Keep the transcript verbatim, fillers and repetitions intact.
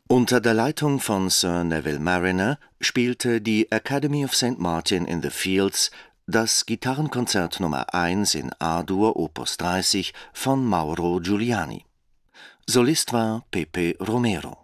Unter der Leitung von Sir Neville Marriner spielte die Academy of Saint Martin in the Fields das Gitarrenkonzert Nummer eins in A-Dur Opus dreißig von Mauro Giuliani. Solist war Pepe Romero.